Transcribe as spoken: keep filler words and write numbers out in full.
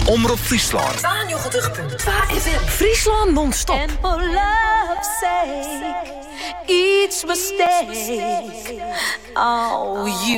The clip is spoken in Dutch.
Omroep Friesland. tweeënnegentig komma twee F M. Friesland non-stop. And for love's sake, each mistake, oh, you